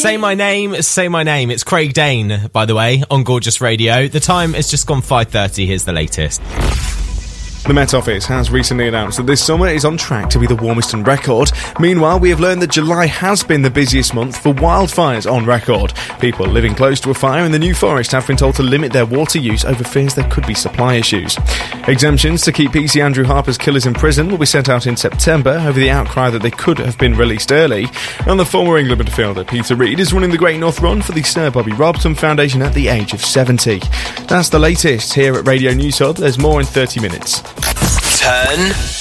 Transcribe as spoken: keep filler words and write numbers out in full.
Say My Name, Say My Name. It's Craig Dane, by the way, on Gorgeous Radio. The time has just gone five thirty. Here's the latest. The Met Office has recently announced that this summer is on track to be the warmest on record. Meanwhile, we have learned that July has been the busiest month for wildfires on record. People living close to a fire in the New Forest have been told to limit their water use over fears there could be supply issues. Exemptions to keep P C Andrew Harper's killers in prison will be sent out in September over the outcry that they could have been released early. And the former England midfielder Peter Reid is running the Great North Run for the Sir Bobby Robson Foundation at the age of seventy. That's the latest here at Radio News Hub. There's more in thirty minutes. Turn